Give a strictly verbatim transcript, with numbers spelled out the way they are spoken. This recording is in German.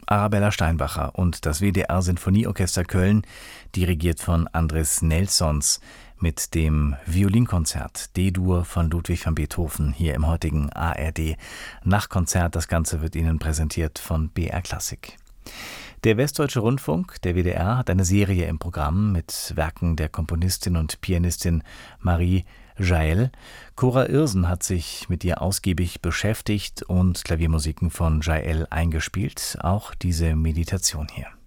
Arabella Steinbacher und das W D R Sinfonieorchester Köln, dirigiert von Andres Nelsons, mit dem Violinkonzert D-Dur von Ludwig van Beethoven hier im heutigen A R D Nachtkonzert. Das Ganze wird Ihnen präsentiert von B R Klassik. Der Westdeutsche Rundfunk, der W D R, hat eine Serie im Programm mit Werken der Komponistin und Pianistin Marie Jaël. Cora Irsen hat sich mit ihr ausgiebig beschäftigt und Klaviermusiken von Jaël eingespielt, auch diese Meditation hier.